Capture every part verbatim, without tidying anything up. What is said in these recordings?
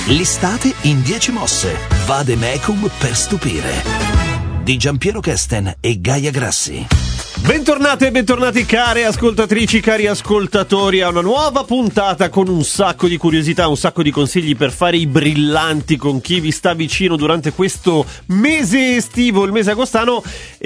L'estate in dieci mosse. Vademecum per stupire. Di Giampiero Kesten e Gaia Grassi. Bentornate e bentornati care ascoltatrici, cari ascoltatori a una nuova puntata con un sacco di curiosità, un sacco di consigli per fare i brillanti con chi vi sta vicino durante questo mese estivo, il mese agostano,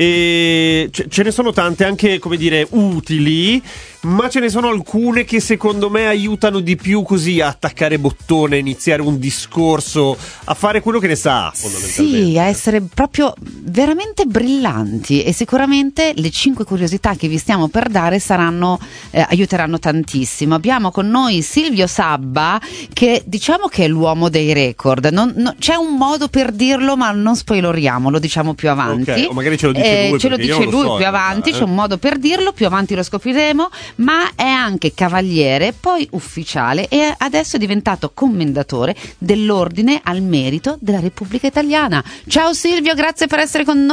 e ce ne sono tante anche, come dire, utili, ma ce ne sono alcune che secondo me aiutano di più così a attaccare bottone, a iniziare un discorso, a fare quello che ne sa fondamentalmente. Sì, a essere proprio veramente brillanti, e sicuramente le cinque curiosità che vi stiamo per dare saranno eh, aiuteranno tantissimo. Abbiamo con noi Silvio Sabba, che diciamo che è l'uomo dei record. Non, non, c'è un modo per dirlo, ma non spoileriamo, lo diciamo più avanti. Okay, o magari ce lo dice eh, lui, ce lo dice lui lo so, più avanti, realtà, c'è eh. un modo per dirlo, più avanti lo scopriremo, ma è anche cavaliere, poi ufficiale, e adesso è diventato commendatore dell'Ordine al Merito della Repubblica Italiana. Ciao Silvio, grazie per essere con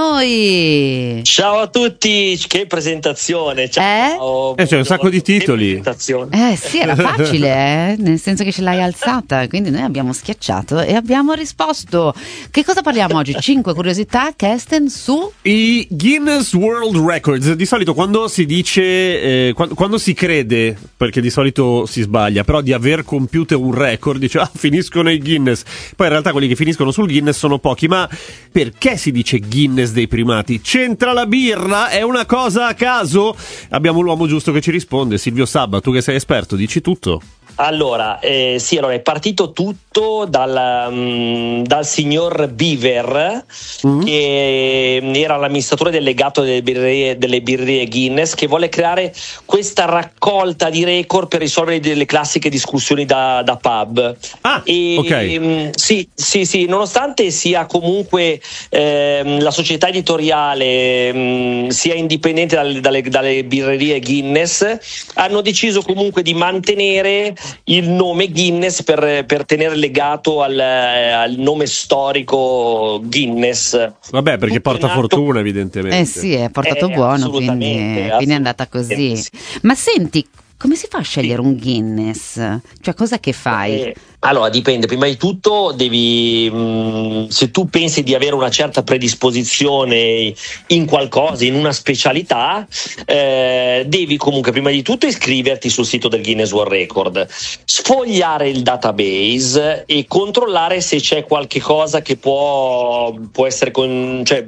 noi. Ciao a tutti, che presentazione. Ciao. Eh? Eh, c'è un sacco di titoli. Eh sì, era facile, eh? Nel senso che ce l'hai alzata, quindi noi abbiamo schiacciato e abbiamo risposto. Che cosa parliamo oggi? Cinque curiosità, Kesten, su i Guinness World Records. Di solito quando si dice eh, quando, quando si crede, perché di solito si sbaglia, però di aver compiuto un record, dice ah, finiscono i Guinness. Poi in realtà quelli che finiscono sul Guinness sono pochi. Ma perché si dice Guinness dei primati? C'entra la birra? È una cosa a caso? Abbiamo l'uomo giusto che ci risponde. Silvio Sabba, tu che sei esperto, dici tutto. Allora, eh, sì, allora è partito tutto dal, um, dal signor Beaver, mm. che era l'amministratore delegato delle birrerie, delle birrerie Guinness, che vuole creare questa raccolta di record per risolvere delle classiche discussioni da, da pub. Ah, e, ok. Um, sì, sì, sì, nonostante sia comunque eh, la società editoriale um, sia indipendente dalle, dalle, dalle birrerie Guinness, hanno deciso comunque di mantenere il nome Guinness per, per tenere legato al, al nome storico Guinness. Vabbè, perché porta nato... fortuna evidentemente. Eh sì, è portato eh, buono, quindi, quindi è andata così. Sì. Ma senti, come si fa a scegliere un Guinness? Cioè, cosa che fai? Eh, allora dipende, prima di tutto devi mh, se tu pensi di avere una certa predisposizione in qualcosa, in una specialità, eh, devi comunque prima di tutto iscriverti sul sito del Guinness World Record, sfogliare il database e controllare se c'è qualche cosa che può, può essere con, cioè,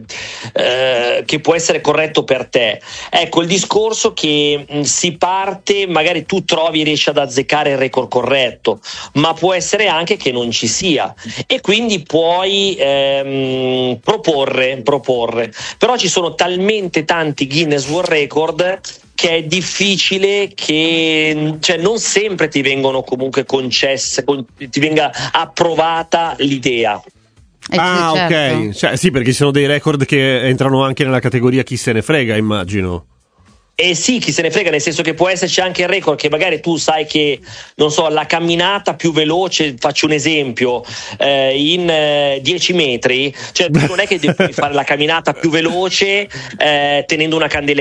eh, che può essere corretto per te. Ecco il discorso, che mh, si parte, magari tu trovi, riesci ad azzeccare il record corretto, ma può essere anche che non ci sia, e quindi puoi ehm, proporre, proporre. Però ci sono talmente tanti Guinness World Record che è difficile che, cioè, non sempre ti vengono comunque concesse, con, ti venga approvata l'idea. Eh, ah, sì, certo. ok. Cioè, sì, perché ci sono dei record che entrano anche nella categoria chi se ne frega, immagino. Eh sì, chi se ne frega, nel senso che può esserci anche il record che magari tu sai che, non so, la camminata più veloce, faccio un esempio, eh, in eh, dieci metri, cioè tu non è che devi fare la camminata più veloce eh, tenendo una candela